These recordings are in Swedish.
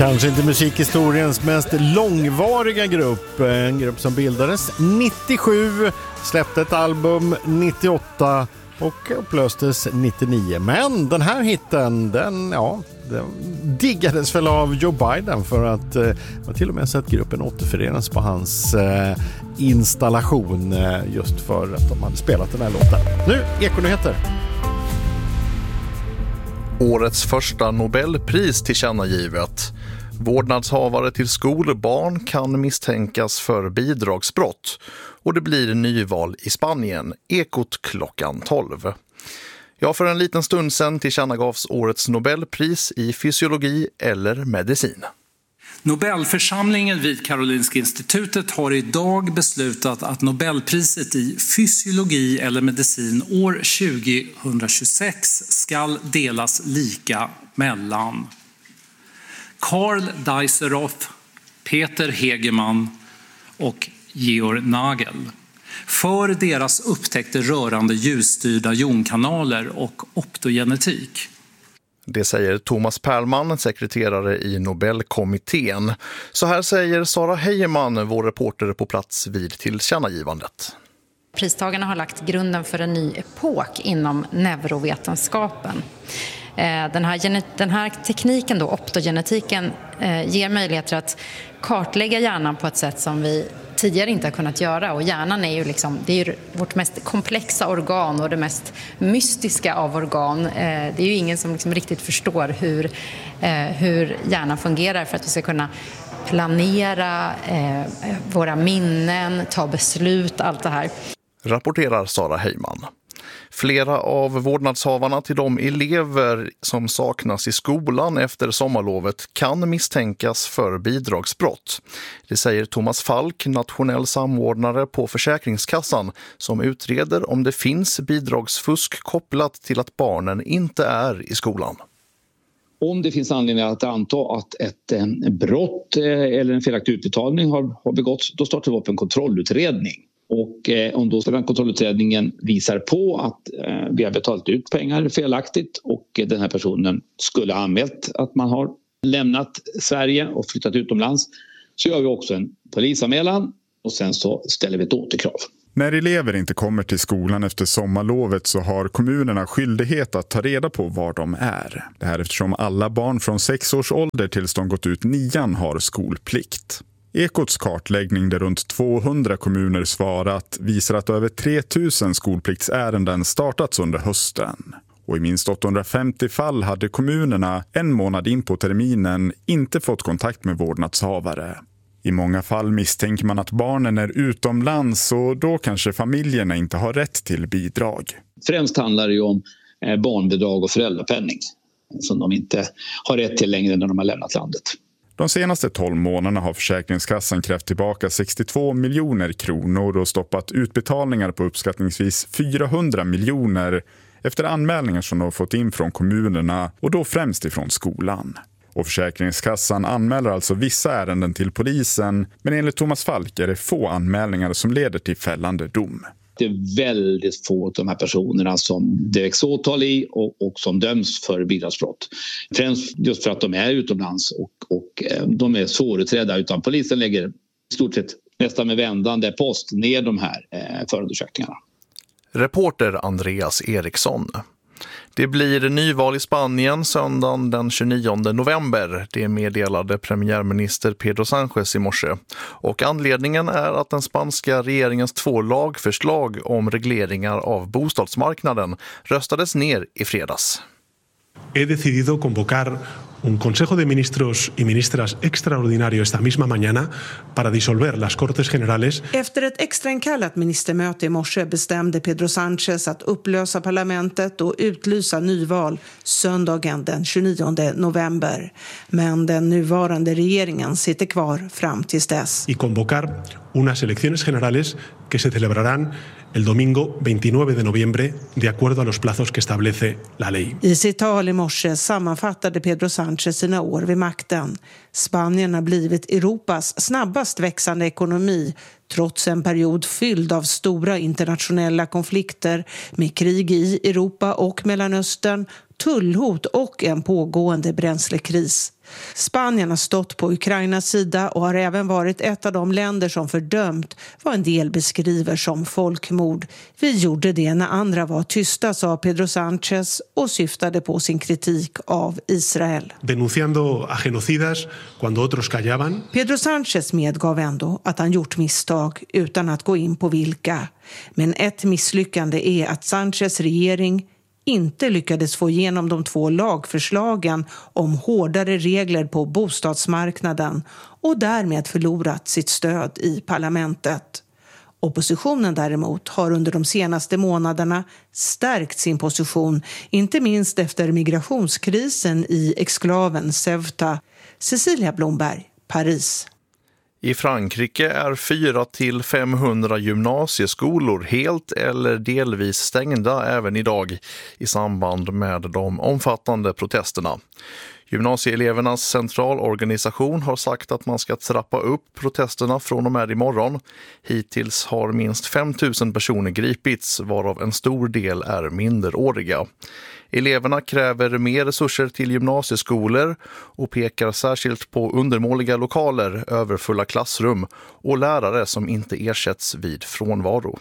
Kanske inte musikhistoriens mest långvariga grupp. En grupp som bildades 97, släppte ett album 98 och upplöstes 99. Men den här hitten, den diggades väl av Joe Biden för att man till och med sett gruppen återförenas på hans installation just för att de hade spelat den här låten. Nu, Ekonyheter. Årets första Nobelpris tillkännagivet. Vårdnadshavare till skolbarn kan misstänkas för bidragsbrott och det blir nyval i Spanien, Ekot klockan 12. Ja, för en liten stund sedan tillkännagavs årets Nobelpris i fysiologi eller medicin. Nobelförsamlingen vid Karolinska institutet har idag beslutat att Nobelpriset i fysiologi eller medicin år 2026 ska delas lika mellan Karl Dijsselhoff, Peter Hegemann och Georg Nagel för deras upptäckter rörande ljusstyrda jonkanaler och optogenetik. Det säger Thomas Perlman, sekreterare i Nobelkommittén. Så här säger Sara Heijeman, vår reporter på plats vid tillkännagivandet. Pristagarna har lagt grunden för en ny epok inom neurovetenskapen. Den här tekniken, då, optogenetiken, ger möjligheter att kartlägga hjärnan på ett sätt som vi tidigare inte har kunnat göra. Och hjärnan är ju det är ju vårt mest komplexa organ och det mest mystiska av organ. Det är ju ingen som riktigt förstår hur hjärnan fungerar för att vi ska kunna planera våra minnen, ta beslut, allt det här. Rapporterar Sara Heijeman. Flera av vårdnadshavarna till de elever som saknas i skolan efter sommarlovet kan misstänkas för bidragsbrott. Det säger Thomas Falk, nationell samordnare på Försäkringskassan, som utreder om det finns bidragsfusk kopplat till att barnen inte är i skolan. Om det finns anledning att anta att ett brott eller en felaktig utbetalning har begåtts, då startar vi upp en kontrollutredning. Och om då den kontrollutredningen visar på att vi har betalat ut pengar felaktigt och den här personen skulle ha anmält att man har lämnat Sverige och flyttat utomlands, så gör vi också en polisanmälan och sen så ställer vi ett återkrav. När elever inte kommer till skolan efter sommarlovet så har kommunerna skyldighet att ta reda på var de är. Det här eftersom alla barn från 6 års ålder tills de gått ut 9 har skolplikt. Ekots kartläggning där runt 200 kommuner svarat visar att över 3000 skolpliktsärenden startats under hösten. Och i minst 850 fall hade kommunerna en månad in på terminen inte fått kontakt med vårdnadshavare. I många fall misstänker man att barnen är utomlands och då kanske familjerna inte har rätt till bidrag. Främst handlar det ju om barnbidrag och föräldrapenning som de inte har rätt till längre när de har lämnat landet. De senaste 12 månaderna har Försäkringskassan krävt tillbaka 62 miljoner kronor och stoppat utbetalningar på uppskattningsvis 400 miljoner efter anmälningar som de har fått in från kommunerna och då främst ifrån skolan. Och Försäkringskassan anmäler alltså vissa ärenden till polisen, men enligt Thomas Falk är det få anmälningar som leder till fällande dom. Det är väldigt få av de här personerna som det väcks åtal i och som döms för bidragsbrott. Främst just för att de är utomlands och de är svårutredda, utan polisen lägger i stort sett nästan med vändande post ner de här förundersökningarna. Reporter Andreas Eriksson. Det blir nyval i Spanien söndagen den 29 november. Det meddelade premiärminister Pedro Sánchez i morse. Och anledningen är att den spanska regeringens 2 lagförslag om regleringar av bostadsmarknaden röstades ner i fredags. He decidido convocar un Consejo de Ministros y Ministras extraordinario esta misma mañana para disolver las Cortes Generales. Efter ett extrainkallat ministermöte i morse bestämde Pedro Sánchez att upplösa parlamentet och utlysa nyval söndagen den 29 november. Men den nuvarande regeringen sitter kvar fram tills dess. Y convocar unas elecciones generales que se celebrarán el domingo 29 de noviembre de acuerdo a los plazos que establece la ley. I sitt tal i morse sammanfattade Pedro Sánchez sina år vid makten. Spanien har blivit Europas snabbast växande ekonomi trots en period fylld av stora internationella konflikter med krig i Europa och Mellanöstern, tullhot och en pågående bränslekris. Spanien har stått på Ukrainas sida och har även varit ett av de länder som fördömt vad en del beskriver som folkmord. Vi gjorde det när andra var tysta, sa Pedro Sánchez och syftade på sin kritik av Israel. Denunciando a genocidas cuando otros callaban. Pedro Sánchez medgav ändå att han gjort misstag utan att gå in på vilka. Men ett misslyckande är att Sánchez regering inte lyckades få igenom de 2 lagförslagen om hårdare regler på bostadsmarknaden och därmed förlorat sitt stöd i parlamentet. Oppositionen däremot har under de senaste månaderna stärkt sin position, inte minst efter migrationskrisen i exklaven Ceuta. Cecilia Blomberg, Paris. I Frankrike är 400-500 gymnasieskolor helt eller delvis stängda även idag i samband med de omfattande protesterna. Gymnasieelevernas centralorganisation har sagt att man ska trappa upp protesterna från och med imorgon. Hittills har minst 5 000 personer gripits, varav en stor del är minderåriga. Eleverna kräver mer resurser till gymnasieskolor och pekar särskilt på undermåliga lokaler, överfulla klassrum och lärare som inte ersätts vid frånvaro.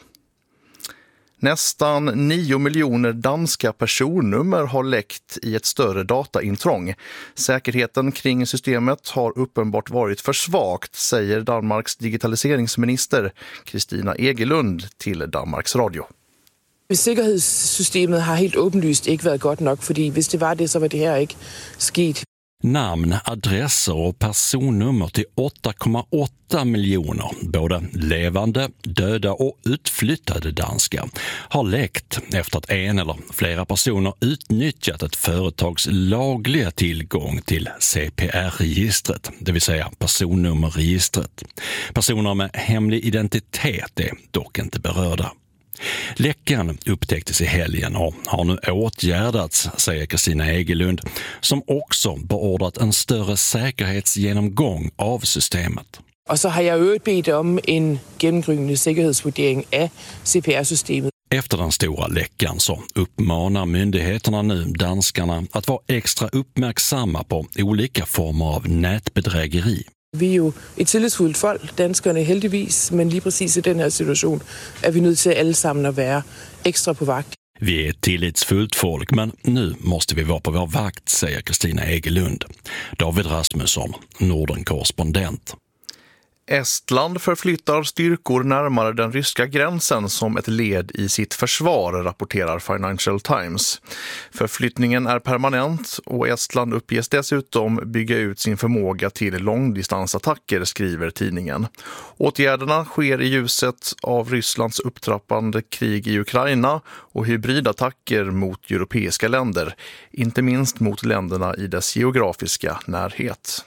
Nästan 9 miljoner danska personnummer har läckt i ett större dataintrång. Säkerheten kring systemet har uppenbart varit för svagt, säger Danmarks digitaliseringsminister Christina Egelund till Danmarks Radio. Sikkerhedssystemet har helt åbenlyst ikke været godt nok, fordi hvis det var det, så var det her ikke sket. Namn, adresser och personnummer till 8,8 miljoner, både levande, döda och utflyttade danska, har läckt efter att en eller flera personer utnyttjat ett företags lagliga tillgång till CPR-registret, det vill säga personnummerregistret. Personer med hemlig identitet är dock inte berörda. Läckan upptäcktes i helgen och har nu åtgärdats, säger Christina Egelund, som också beordrat en större säkerhetsgenomgång av systemet. Och så har jag övrigt bedt om en gennemgripande säkerhetsvurdering av CPR-systemet. Efter den stora läckan så uppmanar myndigheterna nu danskarna att vara extra uppmärksamma på olika former av nätbedrägeri. Vi är ju ett tillidsfuldt folk, danskerne heldigvis, men lige præcis i den här situation är vi nødt til allesammen att vara extra på vakt. Vi är ett tillitsfullt folk, men nu måste vi vara på vår vakt, säger Christina Egelund. David Rasmusson, Norden-korrespondent. Estland förflyttar styrkor närmare den ryska gränsen som ett led i sitt försvar, rapporterar Financial Times. Förflyttningen är permanent och Estland uppges dessutom bygga ut sin förmåga till långdistansattacker, skriver tidningen. Åtgärderna sker i ljuset av Rysslands upptrappande krig i Ukraina och hybridattacker mot europeiska länder, inte minst mot länderna i dess geografiska närhet.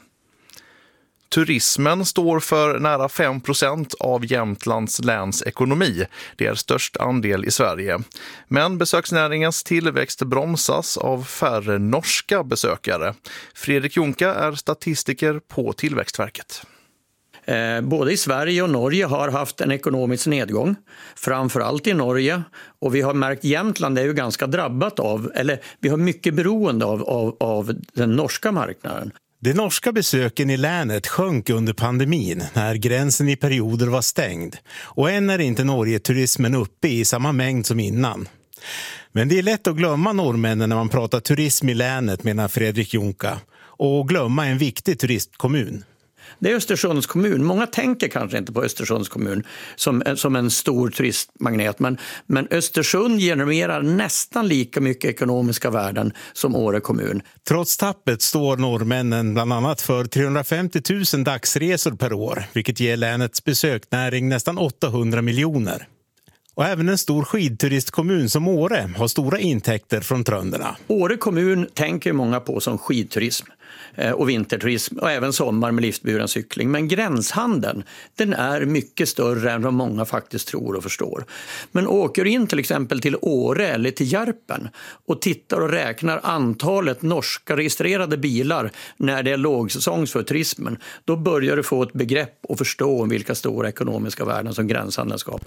Turismen står för nära 5% av Jämtlands läns ekonomi. Det är störst andel i Sverige. Men besöksnäringens tillväxt bromsas av färre norska besökare. Fredrik Jonka är statistiker på Tillväxtverket. Både i Sverige och Norge har haft en ekonomisk nedgång, framförallt i Norge, och vi har märkt Jämtland är ju ganska drabbat av, eller vi har mycket beroende av den norska marknaden. De norska besöken i länet sjönk under pandemin när gränsen i perioder var stängd, och än är inte Norge-turismen uppe i samma mängd som innan. Men det är lätt att glömma norrmännen när man pratar turism i länet, menar Fredrik Jonka, och glömma en viktig turistkommun. Det är Östersunds kommun. Många tänker kanske inte på Östersunds kommun som en stor turistmagnet. Men Östersund genererar nästan lika mycket ekonomiska värden som Åre kommun. Trots tappet står norrmännen bland annat för 350 000 dagsresor per år, vilket ger länets besöknäring nästan 800 miljoner. Och även en stor skidturistkommun som Åre har stora intäkter från trönderna. Åre kommun tänker många på som skidturism och vinterturism och även sommar med liftburen cykling. Men gränshandeln, den är mycket större än vad många faktiskt tror och förstår. Men åker in till exempel till Åre eller till Järpen och tittar och räknar antalet norska registrerade bilar när det är lågsäsong för turismen, då börjar du få ett begrepp och förstå vilka stora ekonomiska värden som gränshandeln skapar.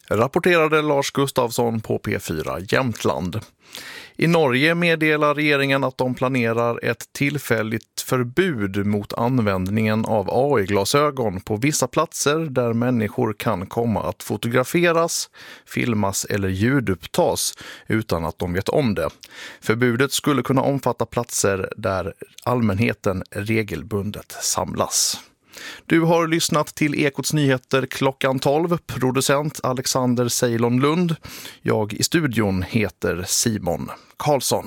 Rapporterade Lars Gustafsson på P4 Jämtland. I Norge meddelar regeringen att de planerar ett tillfälligt förbud mot användningen av AI-glasögon på vissa platser där människor kan komma att fotograferas, filmas eller ljudupptas utan att de vet om det. Förbudet skulle kunna omfatta platser där allmänheten regelbundet samlas. Du har lyssnat till Ekots nyheter klockan 12, producent Alexander Ceylon Lund. Jag i studion heter Simon Karlsson.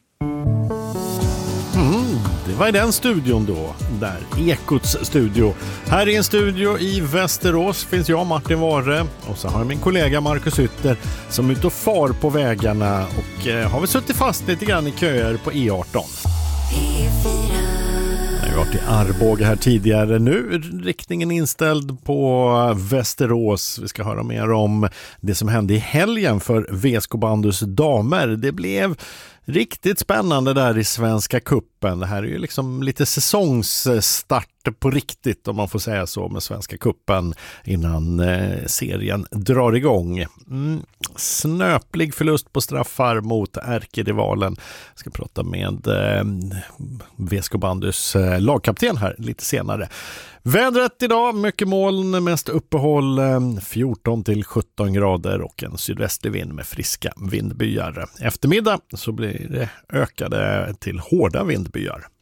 Det var i den studion då, där Ekots studio. Här i en studio i Västerås finns jag, Martin Ware, och så har jag min kollega Marcus Ytter som är ute och far på vägarna och har väl suttit fast lite grann i köer på E18. Jag har varit i Arboga här tidigare. Nu är riktningen inställd på Västerås. Vi ska höra mer om det som hände i helgen för VSK Bandys damer. Det blev riktigt spännande där i Svenska Cupen. Det här är ju liksom lite säsongsstart på riktigt, om man får säga så, med Svenska Cupen innan serien drar igång. Snöplig förlust på straffar mot ärkerivalen. Jag ska prata med VSK Bandys lagkapten här lite senare. Vädret idag, mycket moln, mest uppehåll, 14-17 grader och en sydvästlig vind med friska vindbyar. Eftermiddag så blir det ökade till hårda vindbyar.